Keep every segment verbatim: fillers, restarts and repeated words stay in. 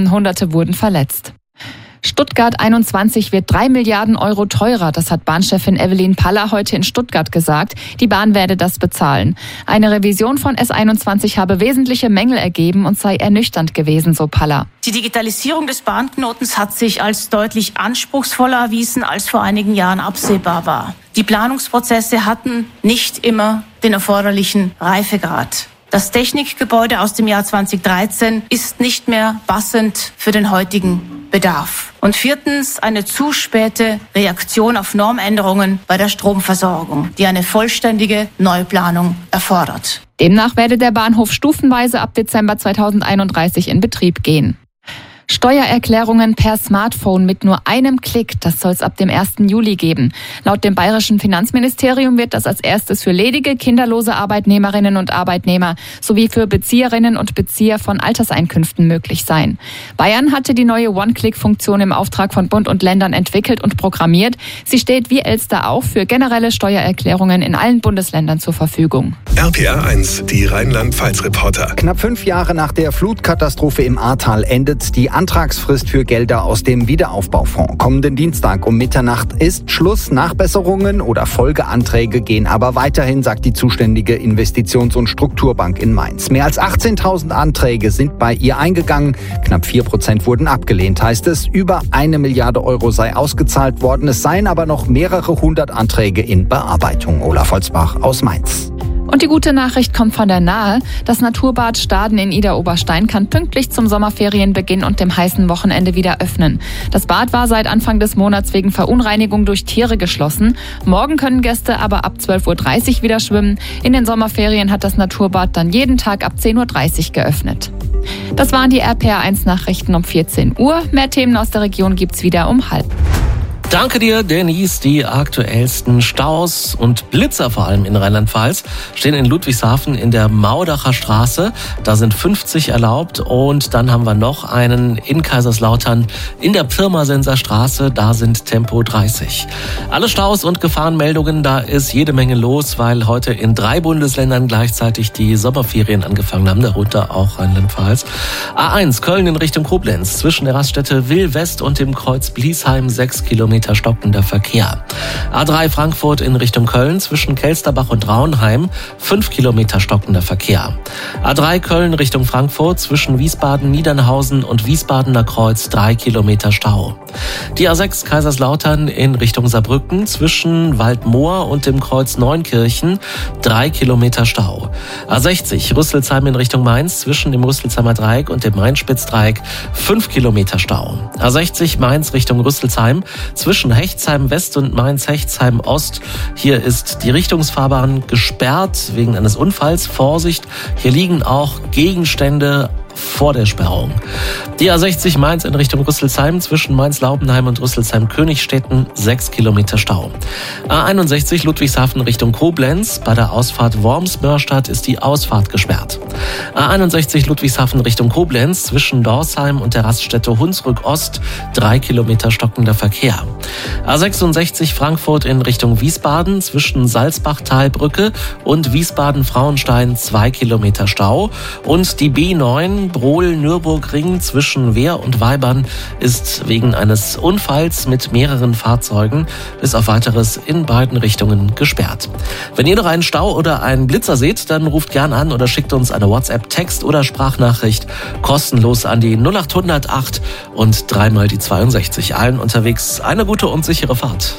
Toten, Hunderte wurden verletzt. Stuttgart einundzwanzig wird drei Milliarden Euro teurer, das hat Bahnchefin Evelyn Paller heute in Stuttgart gesagt. Die Bahn werde das bezahlen. Eine Revision von S einundzwanzig habe wesentliche Mängel ergeben und sei ernüchternd gewesen, so Paller. Die Digitalisierung des Bahnknotens hat sich als deutlich anspruchsvoller erwiesen, als vor einigen Jahren absehbar war. Die Planungsprozesse hatten nicht immer den erforderlichen Reifegrad. Das Technikgebäude aus dem Jahr zweitausenddreizehn ist nicht mehr passend für den heutigen Bedarf. Und viertens, eine zu späte Reaktion auf Normänderungen bei der Stromversorgung, die eine vollständige Neuplanung erfordert. Demnach werde der Bahnhof stufenweise ab Dezember zweitausendeinunddreißig in Betrieb gehen. Steuererklärungen per Smartphone mit nur einem Klick, das soll es ab dem ersten Juli geben. Laut dem bayerischen Finanzministerium wird das als erstes für ledige, kinderlose Arbeitnehmerinnen und Arbeitnehmer sowie für Bezieherinnen und Bezieher von Alterseinkünften möglich sein. Bayern hatte die neue One-Click-Funktion im Auftrag von Bund und Ländern entwickelt und programmiert. Sie steht wie Elster auch für generelle Steuererklärungen in allen Bundesländern zur Verfügung. R P R eins, die Rheinland-Pfalz-Reporter. Knapp fünf Jahre nach der Flutkatastrophe im Ahrtal endet die Antragsfrist für Gelder aus dem Wiederaufbaufonds. Kommenden Dienstag um Mitternacht ist Schluss. Nachbesserungen oder Folgeanträge gehen aber weiterhin, sagt die zuständige Investitions- und Strukturbank in Mainz. Mehr als achtzehntausend Anträge sind bei ihr eingegangen. Knapp vier Prozent wurden abgelehnt, heißt es. Über eine Milliarde Euro sei ausgezahlt worden. Es seien aber noch mehrere hundert Anträge in Bearbeitung. Olaf Holzbach aus Mainz. Und die gute Nachricht kommt von der Nahe. Das Naturbad Staden in Idar-Oberstein kann pünktlich zum Sommerferienbeginn und dem heißen Wochenende wieder öffnen. Das Bad war seit Anfang des Monats wegen Verunreinigung durch Tiere geschlossen. Morgen können Gäste aber ab zwölf Uhr dreißig wieder schwimmen. In den Sommerferien hat das Naturbad dann jeden Tag ab zehn Uhr dreißig geöffnet. Das waren die R P R eins Nachrichten um vierzehn Uhr. Mehr Themen aus der Region gibt's wieder um halb. Danke dir, Denise. Die aktuellsten Staus und Blitzer vor allem in Rheinland-Pfalz stehen in Ludwigshafen in der Maudacher Straße. Da sind fünfzig erlaubt. Und dann haben wir noch einen in Kaiserslautern in der Pirmasenser Straße. Da sind Tempo dreißig. Alle Staus und Gefahrenmeldungen, da ist jede Menge los, weil heute in drei Bundesländern gleichzeitig die Sommerferien angefangen haben, darunter auch Rheinland-Pfalz. A eins Köln in Richtung Koblenz zwischen der Raststätte Will-West und dem Kreuz Bliesheim sechs Kilometer stockender Verkehr. A drei Frankfurt in Richtung Köln zwischen Kelsterbach und Raunheim fünf Kilometer stockender Verkehr. A drei Köln Richtung Frankfurt zwischen Wiesbaden, Niedernhausen und Wiesbadener Kreuz drei Kilometer Stau. Die A sechs Kaiserslautern in Richtung Saarbrücken zwischen Waldmoor und dem Kreuz Neunkirchen drei Kilometer Stau. A sechzig Rüsselsheim in Richtung Mainz zwischen dem Rüsselsheimer Dreieck und dem Main-Spitz-Dreieck fünf Kilometer Stau. A sechzig Mainz Richtung Rüsselsheim zwischen Hechtsheim West und Mainz-Hechtsheim Ost. Hier ist die Richtungsfahrbahn gesperrt wegen eines Unfalls. Vorsicht, hier liegen auch Gegenstände vor der Sperrung. Die A sechzig Mainz in Richtung Rüsselsheim zwischen Mainz-Laubenheim und Rüsselsheim-Königstetten sechs Kilometer Stau. A einundsechzig Ludwigshafen Richtung Koblenz. Bei der Ausfahrt Worms-Mörstadt ist die Ausfahrt gesperrt. A einundsechzig Ludwigshafen Richtung Koblenz zwischen Dorsheim und der Raststätte Hunsrück Ost drei Kilometer stockender Verkehr. A sechsundsechzig Frankfurt in Richtung Wiesbaden zwischen Salzbachtalbrücke und Wiesbaden-Frauenstein zwei Kilometer Stau. Und die B neun Brohl-Nürburgring zwischen Wehr und Weibern ist wegen eines Unfalls mit mehreren Fahrzeugen bis auf weiteres in beiden Richtungen gesperrt. Wenn ihr noch einen Stau oder einen Blitzer seht, dann ruft gern an oder schickt uns eine WhatsApp, Text oder Sprachnachricht kostenlos an die null acht null null acht und dreimal die zweiundsechzig. Allen unterwegs eine gute und sichere Fahrt.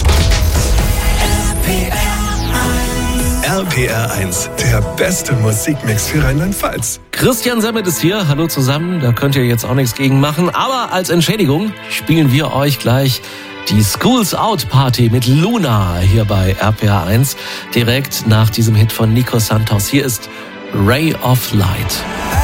R P R eins, der beste Musikmix für Rheinland-Pfalz. Christian Semmet ist hier. Hallo zusammen. Da könnt ihr jetzt auch nichts gegen machen. Aber als Entschädigung spielen wir euch gleich die Schools Out Party mit Luna hier bei R P R eins. Direkt nach diesem Hit von Nico Santos. Hier ist Ray of Light.